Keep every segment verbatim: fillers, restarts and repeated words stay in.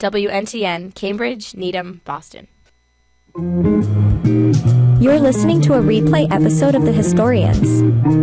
W N T N, Cambridge, Needham, Boston. You're listening to a replay episode of The Historians.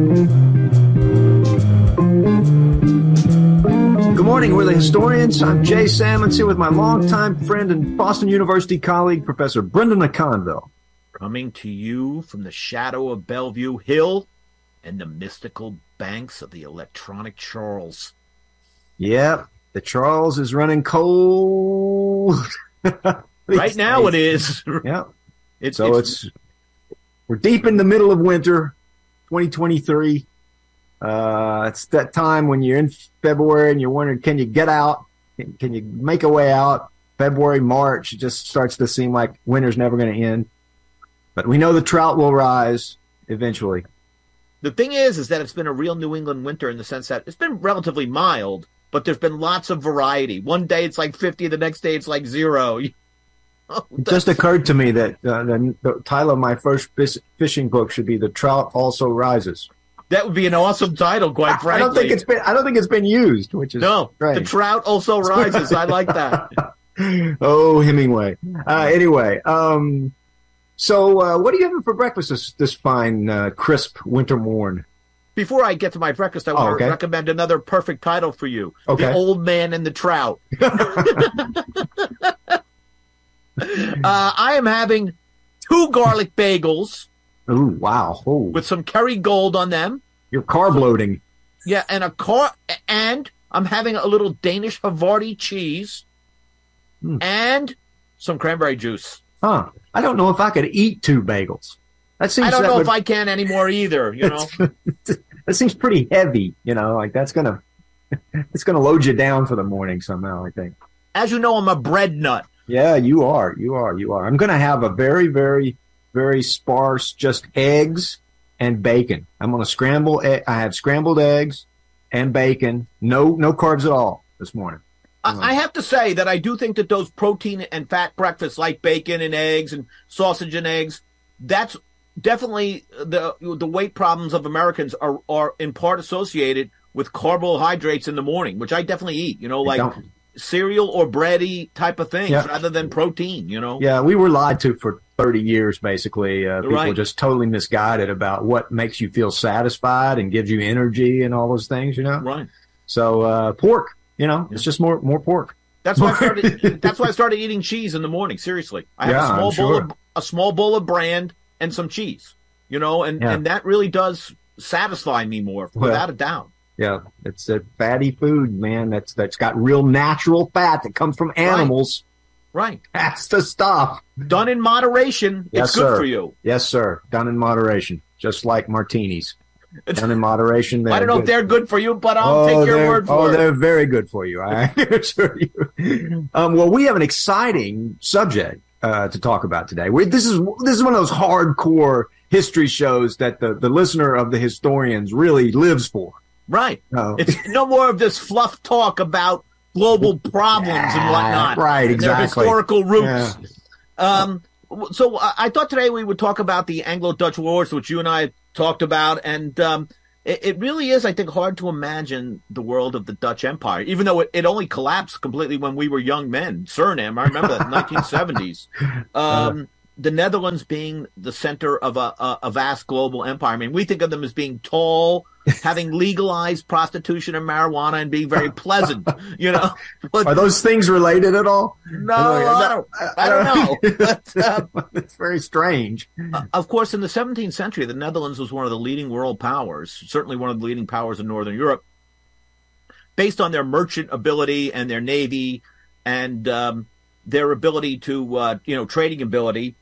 Good morning, we're The Historians. I'm Jay Sammons here with my longtime friend and Boston University colleague, Professor Brendan McConville. Coming to you from the shadow of Bellevue Hill and the mystical banks of the electronic Charles. Yep, the Charles is running cold. Right now it is. Yep. It's, so it's, it's, we're deep in the middle of winter, twenty twenty-three. Uh, it's that time when you're in February and you're wondering, can you get out? Can, can you make a way out? February, March, it just starts to seem like winter's never going to end. But we know the trout will rise eventually. The thing is, is that it's been a real New England winter in the sense that it's been relatively mild, but there's been lots of variety. One day it's like fifty, the next day it's like zero. It just occurred to me that uh, the, the title of my first fish, fishing book should be "The Trout Also Rises." That would be an awesome title, quite I, frankly. I don't think it's been. I don't think it's been used, which is no. strange. The trout also rises. I like that. Oh, Hemingway. Uh, anyway, um, so uh, what are you having for breakfast this this fine, uh, crisp winter morn? Before I get to my breakfast, I Oh, want okay. to recommend another perfect title for you: Okay. The Old Man and the Trout. Uh, I am having two garlic bagels. Ooh, wow. Oh, With some Kerrygold on them. you're carb loading. Yeah, and a car, and I'm having a little Danish Havarti cheese Mm. and some cranberry juice. Huh. I don't know if I could eat two bagels. That seems I don't that know would, if I can anymore either, you know. that seems pretty heavy, you know, like that's going to it's going to load you down for the morning somehow, I think. As you know, I'm a bread nut. Yeah, you are. You are. You are. I'm going to have a very, very, very sparse, just eggs and bacon. I'm going to scramble. E- I have scrambled eggs and bacon. No, no carbs at all this morning. I, I have to say that I do think that those protein and fat breakfasts like bacon and eggs and sausage and eggs, that's definitely the the weight problems of Americans are, are in part associated with carbohydrates in the morning, which I definitely eat, you know, like Don't- cereal or bready type of things Yeah. rather than protein, you know? Yeah, we were lied to for thirty years, basically. Uh, people Right. just totally misguided about what makes you feel satisfied and gives you energy and all those things, you know? Right. So uh, pork, you know, it's just more more pork. That's why I started. That's why I started eating cheese in the morning. Seriously, I have Yeah, a small I'm bowl sure. of a small bowl of bran and some cheese. You know, and, Yeah. and that really does satisfy me more, Well, without a doubt. Yeah, it's a fatty food, man. That's that's got real natural fat that comes from animals. Right. That's the stuff. Done in moderation, Yes, it's good sir. for you. Yes, sir. Done in moderation, just like martinis. Done in moderation. I don't know good. if they're good for you, but I'll Oh, take your they're- word for oh, it. they're very good for you. I assure you. Um, well, we have an exciting subject uh, to talk about today. We, this is this is one of those hardcore history shows that the, the listener of the Historians really lives for. Right. No. It's no more of this fluff talk about global problems and whatnot. Right, and exactly. Their historical roots. Yeah. Um, so I I thought today we would talk about the Anglo-Dutch Wars, which you and I talked about, and um, it, it really is, I think, hard to imagine the world of the Dutch Empire, even though it, it only collapsed completely when we were young men. Suriname, I remember that, nineteen seventies. Um, the Netherlands being the center of a, a, a vast global empire. I mean, we think of them as being tall, having legalized prostitution and marijuana, and being very pleasant, you know. But, Are those things related at all? no, I don't, I don't know. But, uh, It's very strange. Uh, of course, in the seventeenth century, the Netherlands was one of the leading world powers, certainly one of the leading powers in Northern Europe, based on their merchant ability and their navy and um, their ability to, uh, you know, trading ability.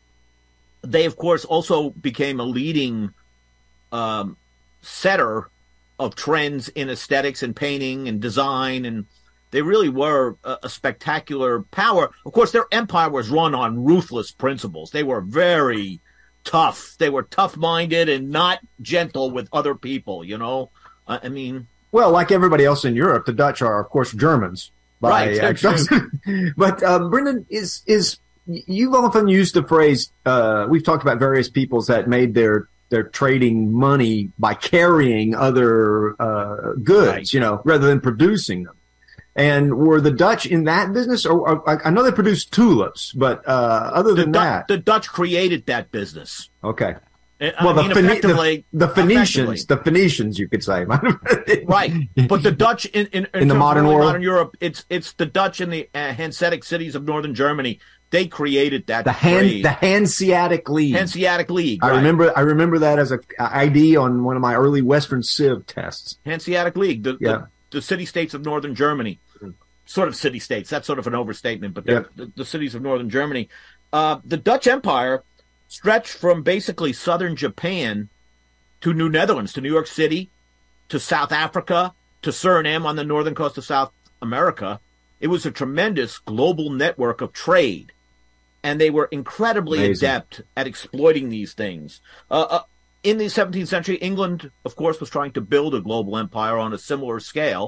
They, of course, also became a leading um, setter of trends in aesthetics and painting and design, and they really were a, a spectacular power. Of course, their empire was run on ruthless principles. They were very tough. They were tough-minded and not gentle with other people, you know? I I mean... Well, like everybody else in Europe, the Dutch are, of course, Germans. Right, uh, that's but um, Brendan, is is you've often used the phrase? Uh, we've talked about various peoples that made their their trading money by carrying other uh, goods, Right. you know, rather than producing them. And were the Dutch in that business? Or, or I know they produced tulips, but uh, other The, than Du- that, the Dutch created that business. okay. I Well, mean, the, Phene- effectively, the, the Phoenicians, effectively. the Phoenicians, you could say, Right, but the Dutch in in, in, In the terms of modern early world? modern Europe, it's it's the Dutch in the uh, Hanseatic cities of northern Germany. They created that the hand, trade. the Hanseatic League. Hanseatic League. I right. remember, I remember that as a I D on one of my early Western Civ tests. Hanseatic League, the, Yeah. the the city states of northern Germany, sort of city states. That's sort of an overstatement, but they're Yeah. the, the cities of northern Germany. Uh, the Dutch Empire stretched from basically southern Japan to New Netherlands, to New York City, to South Africa, to Suriname on the northern coast of South America. It was a tremendous global network of trade, and they were incredibly Amazing. adept at exploiting these things. Uh, uh, in the seventeenth century, England, of course, was trying to build a global empire on a similar scale.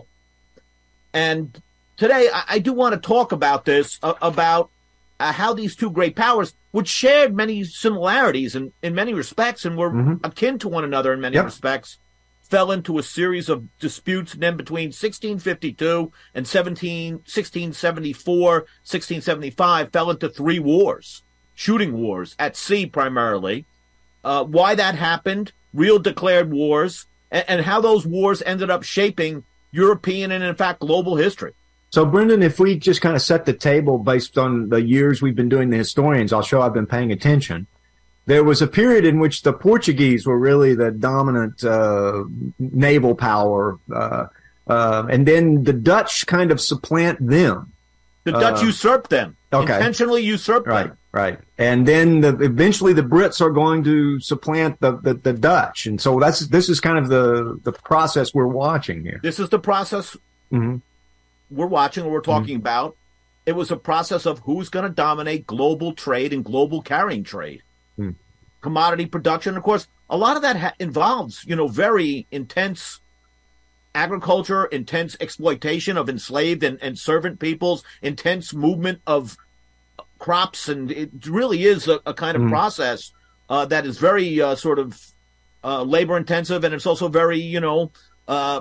And today, I, I do want to talk about this, uh, about uh, how these two great powers, which shared many similarities in, in many respects and were Mhm. akin to one another in many Yep. respects, fell into a series of disputes. And then between sixteen fifty-two and seventeen, sixteen seventy-four, sixteen seventy-five, fell into three wars, shooting wars at sea primarily. Uh, why that happened, real declared wars, and, and how those wars ended up shaping European and, in fact, global history. So, Brendan, if we just kind of set the table based on the years we've been doing the historians, I'll show I've been paying attention. There was a period in which the Portuguese were really the dominant uh, naval power, uh, uh, and then the Dutch kind of supplant them. The Dutch Uh, usurped them, okay. intentionally usurped Right, them. right. And then the, eventually the Brits are going to supplant the, the, the Dutch. And so that's this is kind of the, the process we're watching here. This is the process Mm-hmm. we're watching or we're talking about. It was a process of who's going to dominate global trade and global carrying trade. Hmm. Commodity production, of course, a lot of that ha- involves, you know, very intense agriculture, intense exploitation of enslaved and, and servant peoples, intense movement of crops, and it really is a, a kind of Hmm. process uh, that is very uh, sort of uh, labor intensive, and it's also very, you know, uh,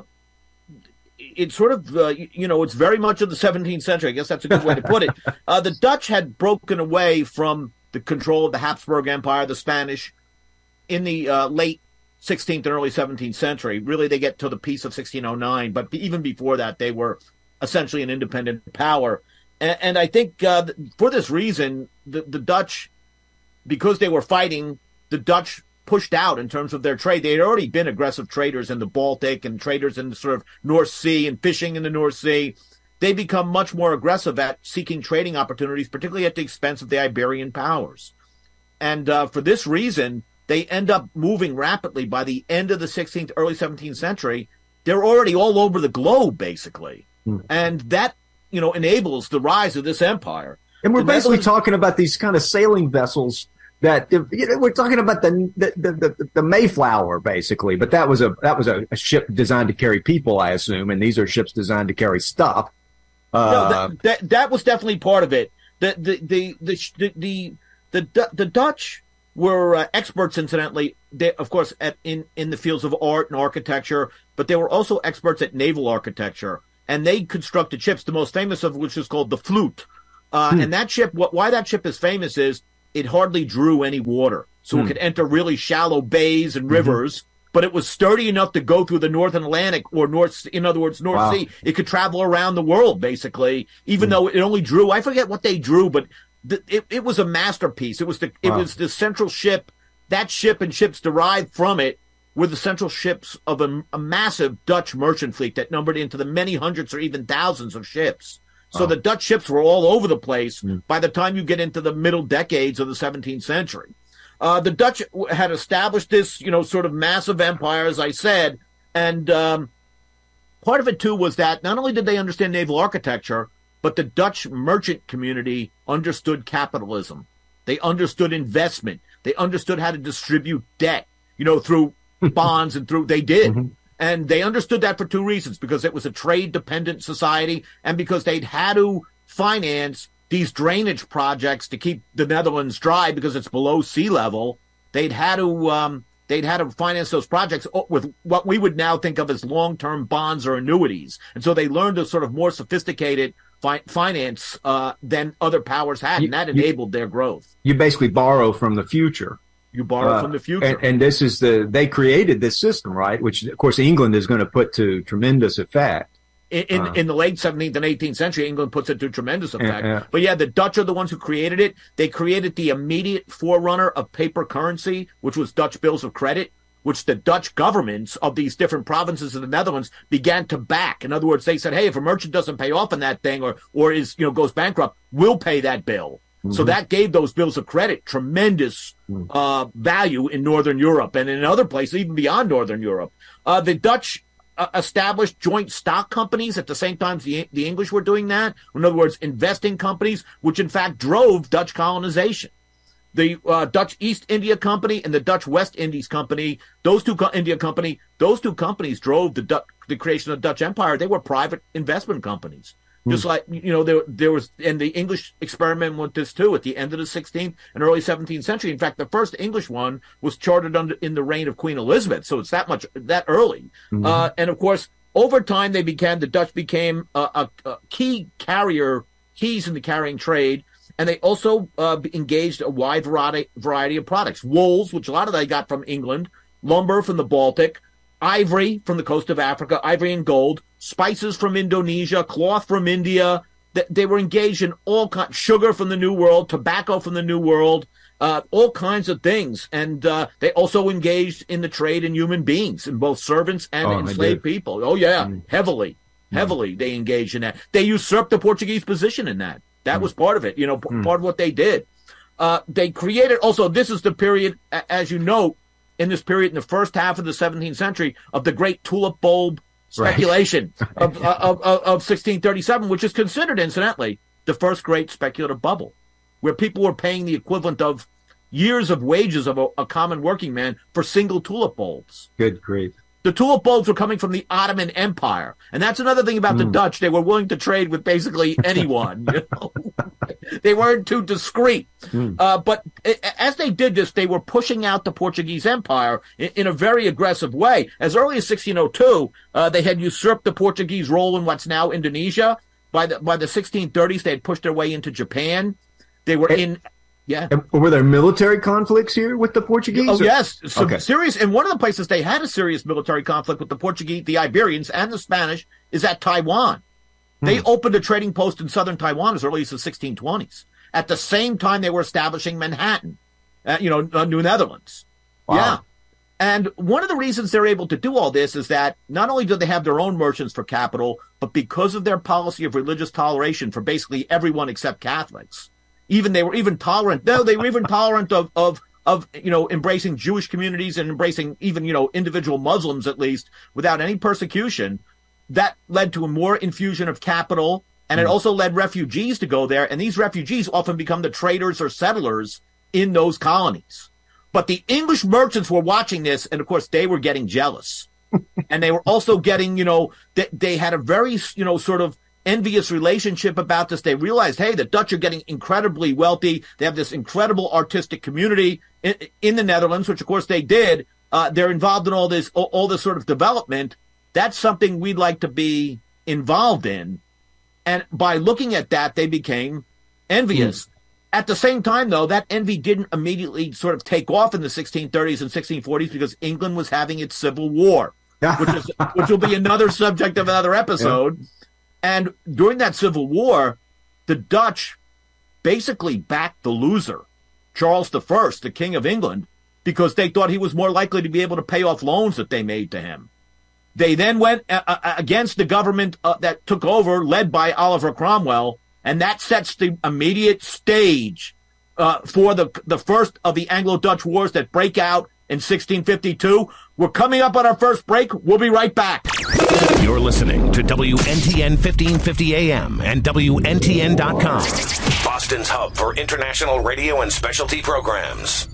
it's sort of, uh, you know, it's very much of the seventeenth century. I guess that's a good way to put it. Uh, the Dutch had broken away from the control of the Habsburg Empire, the Spanish, in the uh, late sixteenth and early seventeenth century. Really, they get to the peace of sixteen oh nine, but even before that, they were essentially an independent power. And, and I think uh, for this reason, the, the Dutch, because they were fighting, the Dutch pushed out in terms of their trade. They had already been aggressive traders in the Baltic and traders in the sort of North Sea and fishing in the North Sea. They become much more aggressive at seeking trading opportunities, particularly at the expense of the Iberian powers. And uh, for this reason, they end up moving rapidly. By the end of the sixteenth, early seventeenth century, they're already all over the globe, basically. Hmm. And that, you know, enables the rise of this empire. And we're The basically Netherlands- talking about these kind of sailing vessels that, you know, we're talking about the, the, the, the, the Mayflower, basically, but that was a, that was a, a ship designed to carry people, I assume. And these are ships designed to carry stuff. Uh, No, that, that that was definitely part of it. The the the the the the, the, Du- the Dutch were uh, experts, incidentally. They, of course, at, in in the fields of art and architecture, but they were also experts at naval architecture, and they constructed ships. The most famous of which is called the Flute. Uh, Hmm. And that ship, what, why that ship is famous is it hardly drew any water, so Hmm. it could enter really shallow bays and rivers. But it was sturdy enough to go through the Northern Atlantic or North, in other words, North Wow. Sea. It could travel around the world, basically, even Hmm. though it only drew, I forget what they drew, but the, it, it was a masterpiece. It was the, it Wow. was the central ship. That ship and ships derived from it were the central ships of a, a massive Dutch merchant fleet that numbered into the many hundreds or even thousands of ships. So Wow. the Dutch ships were all over the place Hmm. by the time you get into the middle decades of the seventeenth century. Uh, the Dutch w- had established this, you know, sort of massive empire, as I said, and um, part of it, too, was that not only did they understand naval architecture, but the Dutch merchant community understood capitalism. They understood investment. They understood how to distribute debt, you know, through bonds and through, they did. Mhm. And they understood that for two reasons, because it was a trade-dependent society and because they'd had to finance these drainage projects to keep the Netherlands dry because it's below sea level. They'd had to um, they'd had to finance those projects with what we would now think of as long-term bonds or annuities. And so they learned a sort of more sophisticated fi- finance uh, than other powers had, You- and that you- enabled their growth. You basically borrow from the future. You borrow Uh, from the future. And, and this is the, they created this system, right? Which, of course, England is going to put to tremendous effect. In, in, Uh. in the late seventeenth and eighteenth century, England puts it to tremendous effect. yeah. But yeah, the Dutch are the ones who created it. They created the immediate forerunner of paper currency, which was Dutch bills of credit, which the Dutch governments of these different provinces of the Netherlands began to back. In other words, they said, hey, if a merchant doesn't pay off on that thing or, or is, you know, goes bankrupt, we'll pay that bill. So that gave those bills of credit tremendous uh, value in Northern Europe and in other places, even beyond Northern Europe. Uh, the Dutch uh, established joint stock companies at the same time the, the English were doing that. In other words, investing companies, which in fact drove Dutch colonization. The uh, Dutch East India Company and the Dutch West Indies Company, those two co- India Company, those two companies drove the, Du- the creation of the Dutch Empire. They were private investment companies. Just like, you know, there there was, and the English experimented with this too at the end of the sixteenth and early seventeenth century. In fact, the first English one was chartered under in the reign of Queen Elizabeth, so it's that much that early. Mm-hmm. Uh, and of course, over time, they began the Dutch became a, a, a key carrier, keys in the carrying trade, and they also uh, engaged a wide variety variety of products: wools, which a lot of they got from England, lumber from the Baltic, ivory from the coast of Africa, ivory and gold, spices from Indonesia, cloth from India. They were engaged in all kinds, sugar from the New World, tobacco from the New World, uh, all kinds of things. And uh, they also engaged in the trade in human beings, in both servants and Oh, enslaved people. Oh, yeah, Mm. heavily, heavily they engaged in that. They usurped the Portuguese position in that. That was part of it, you know, p- part of what they did. Uh, they created, also, this is the period, a- as you note, in this period, in the first half of the seventeenth century, of the great tulip bulb speculation of, of, of, of sixteen thirty-seven, which is considered, incidentally, the first great speculative bubble, where people were paying the equivalent of years of wages of a, a common working man for single tulip bulbs. Good grief. The tulip bulbs were coming from the Ottoman Empire. And that's another thing about the Dutch. They were willing to trade with basically anyone. You know? They weren't too discreet. Mm. Uh, but as they did this, they were pushing out the Portuguese Empire in, in a very aggressive way. As early as sixteen oh two, uh, they had usurped the Portuguese role in what's now Indonesia. By the by the sixteen thirties, they had pushed their way into Japan. They were in... Yeah. Were there military conflicts here with the Portuguese? Oh, or? yes. So okay. serious. And one of the places they had a serious military conflict with the Portuguese, the Iberians, and the Spanish is at Taiwan. Hmm. They opened a trading post in southern Taiwan as early as the sixteen twenties. At the same time, they were establishing Manhattan, uh, you know, uh, New Netherlands. Wow. Yeah. And one of the reasons they're able to do all this is that not only do they have their own merchants for capital, but because of their policy of religious toleration for basically everyone except Catholics. Even they were even tolerant. No, they were even tolerant of, of, of, you know, embracing Jewish communities and embracing even, you know, individual Muslims, at least, without any persecution. That led to a more infusion of capital, and it also led refugees to go there. And these refugees often become the traders or settlers in those colonies. But the English merchants were watching this, and of course, they were getting jealous. And they were also getting, you know, they, they had a very, you know, sort of envious relationship about this. They realized, hey, the Dutch are getting incredibly wealthy. They have this incredible artistic community in, in the Netherlands, which of course they did. Uh, they're involved in all this, all, all this sort of development. That's something we'd like to be involved in. And by looking at that, they became envious. Mm. At the same time, though, that envy didn't immediately sort of take off in the sixteen thirties and sixteen forties because England was having its civil war, which is, which will be another subject of another episode. Yeah. And during that Civil War, the Dutch basically backed the loser, Charles the First, the King of England, because they thought he was more likely to be able to pay off loans that they made to him. They then went uh, against the government uh, that took over, led by Oliver Cromwell, and that sets the immediate stage uh, for the, the first of the Anglo-Dutch wars that break out in sixteen fifty-two. We're coming up on our first break. We'll be right back. You're listening to W N T N fifteen fifty A M and W N T N dot com, Boston's hub for international radio and specialty programs.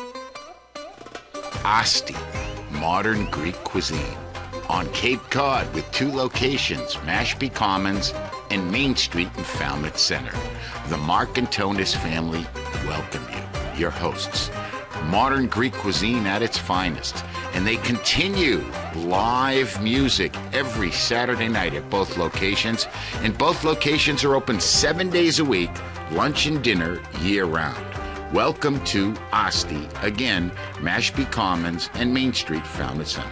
Asti, modern Greek cuisine. On Cape Cod with two locations, Mashpee Commons and Main Street in Falmouth Center. The Mark and Tonis family welcome you. Your hosts, modern Greek cuisine at its finest. And they continue live music every Saturday night at both locations. And both locations are open seven days a week, lunch and dinner year-round. Welcome to Asti, again, Mashpee Commons and Main Street, Falmouth Center.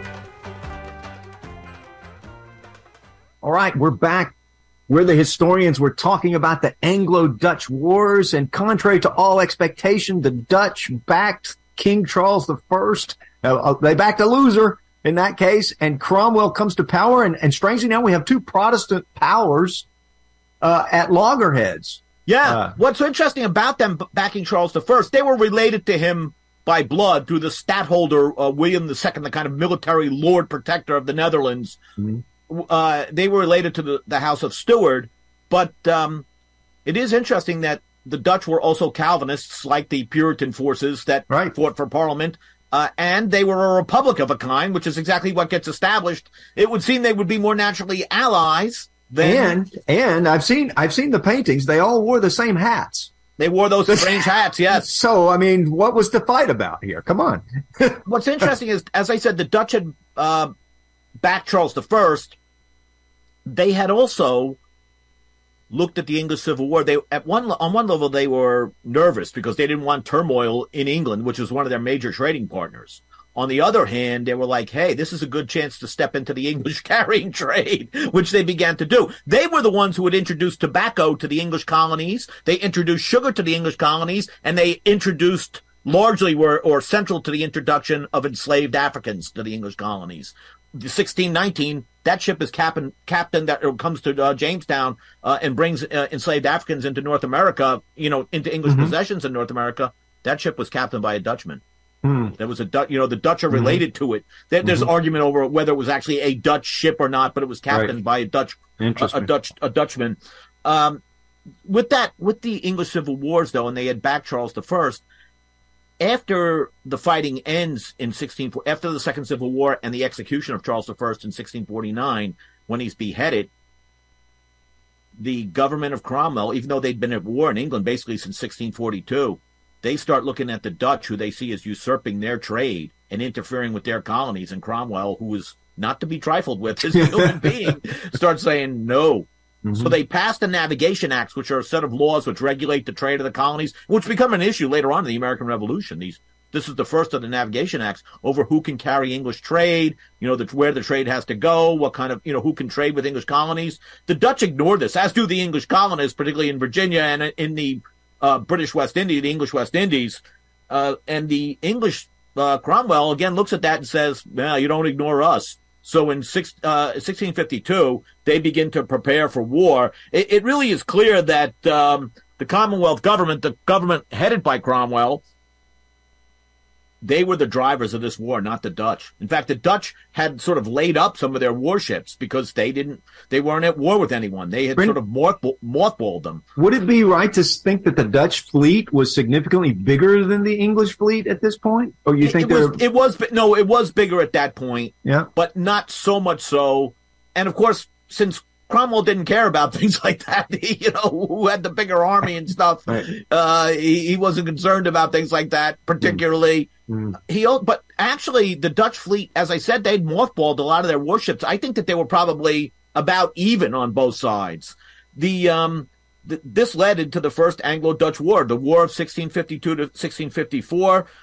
All right, we're back. We're the historians. We're talking about the Anglo-Dutch Wars, and contrary to all expectation, the Dutch backed King Charles the First. Uh, they backed a loser in that case, and Cromwell comes to power. And, and strangely now, we have two Protestant powers uh, at loggerheads. Yeah. Uh, What's so interesting about them backing Charles the First, they were related to him by blood through the stadtholder, uh, William the Second, the kind of military lord protector of the Netherlands. Mm-hmm. Uh, they were related to the, the House of Stuart, but um, it is interesting that the Dutch were also Calvinists, like the Puritan forces that right. fought for Parliament, uh, and they were a republic of a kind, which is exactly what gets established. It would seem they would be more naturally allies than... And, and I've seen, I've seen the paintings. They all wore the same hats. They wore those strange hats, yes. So, I mean, what was the fight about here? Come on. What's interesting is, as I said, the Dutch had uh, backed Charles the First. They had also looked at the English Civil War. They at one on one level they were nervous because they didn't want turmoil in England, which was one of their major trading partners. On the other hand, they were like, hey, this is a good chance to step into the English carrying trade, which they began to do. They were the ones who had introduced tobacco to the English colonies. They introduced sugar to the English colonies, and they introduced largely were or central to the introduction of enslaved Africans to the English colonies. sixteen nineteen, that ship is captain, captain that comes to uh, Jamestown uh, and brings uh, enslaved Africans into North America, you know, into English mm-hmm. possessions in North America. That ship was captained by a Dutchman. Mm. There was a Dutch, you know, the Dutch are related mm-hmm. to it. There, there's mm-hmm. argument over whether it was actually a Dutch ship or not, but it was captained right. by a Dutch, a, a Dutch, a Dutchman. Um, with that, with the English Civil Wars, though, and they had backed Charles the First. After the fighting ends in sixteen, after the Second Civil War and the execution of Charles the First in sixteen forty-nine, when he's beheaded, the government of Cromwell, even though they'd been at war in England basically since sixteen forty-two, they start looking at the Dutch, who they see as usurping their trade and interfering with their colonies. And Cromwell, who was not to be trifled with as a human being, starts saying no. Mm-hmm. So they passed the Navigation Acts, which are a set of laws which regulate the trade of the colonies, which become an issue later on in the American Revolution. These, this is the first of the Navigation Acts over who can carry English trade, you know, the, where the trade has to go, what kind of, you know, who can trade with English colonies. The Dutch ignored this, as do the English colonists, particularly in Virginia and in the uh, British West Indies, the English West Indies. Uh, and the English uh, Cromwell, again, looks at that and says, well, you don't ignore us. So in six, uh, sixteen fifty-two, they begin to prepare for war. It, it really is clear that um, the Commonwealth government, the government headed by Cromwell, they were the drivers of this war, not the Dutch. In fact, the Dutch had sort of laid up some of their warships because they didn't, they weren't at war with anyone. They had sort of mothball, mothballed them. Would it be right to think that the Dutch fleet was significantly bigger than the English fleet at this point? Or you think it, it was, it was, no, it was bigger at that point. Yeah. But not so much so. And of course, since Cromwell didn't care about things like that, he, you know, who had the bigger army and stuff, right. uh, he, he wasn't concerned about things like that particularly. Mm. Mm. He, but actually, the Dutch fleet, as I said, they'd mothballed a lot of their warships. I think that they were probably about even on both sides. The um, th- this led into the first Anglo-Dutch War, the War of sixteen fifty-two to sixteen fifty-four.